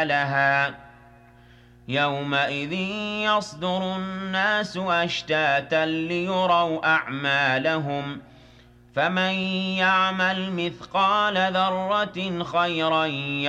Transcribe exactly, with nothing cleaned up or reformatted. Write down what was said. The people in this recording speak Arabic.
لَهَا يَوْمَئِذٍ يَصْدُرُ النَّاسُ أَشْتَاتًا لِيُرَوْا أَعْمَالَهُمْ فَمَن يَعْمَلْ مِثْقَالَ ذَرَّةٍ خَيْرًا